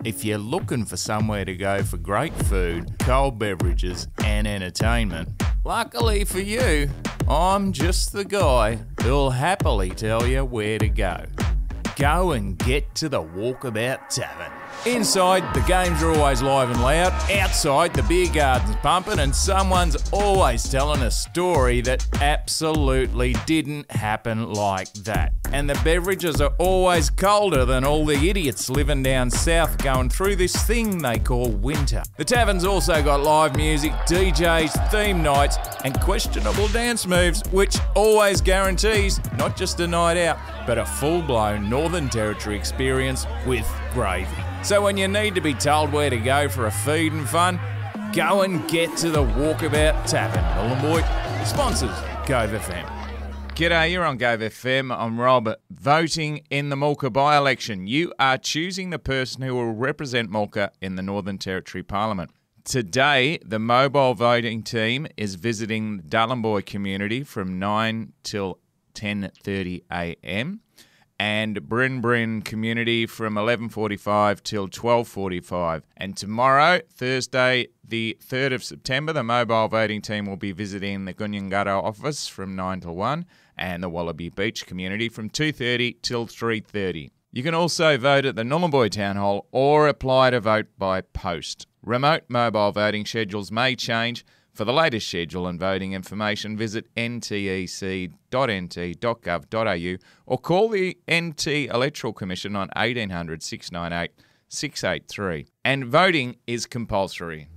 If you're looking for somewhere to go for great food, cold beverages and entertainment, luckily for you, I'm just the guy who'll happily tell you where to go. Go and get to the Walkabout Tavern. Inside, the games are always live and loud. Outside, the beer garden's pumping and someone's always telling a story that absolutely didn't happen like that. And the beverages are always colder than all the idiots living down south going through this thing they call winter. The tavern's also got live music, DJs, theme nights and questionable dance moves, which always guarantees not just a night out, but a full-blown Northern Territory experience with gravy. So when you need to be told where to go for a feed and fun, go and get to the Walkabout Tavern. Nhulunbuy sponsors Gove FM. G'day, you're on Gove FM. I'm Rob. Voting in the Mulka by-election. You are choosing the person who will represent Mulka in the Northern Territory Parliament. Today, the mobile voting team is visiting the Nhulunbuy community from 9 till 10:30am. And Bryn community from 11:45 till 12:45. And tomorrow, Thursday, the 3rd of September, the mobile voting team will be visiting the Gunyangara office from 9 till 1 and the Wallaby Beach community from 2:30 till 3:30. You can also vote at the Nhulunbuy Town Hall or apply to vote by post. Remote mobile voting schedules may change. For the latest schedule and voting information, visit ntec.nt.gov.au or call the NT Electoral Commission on 1800 698 683. And voting is compulsory.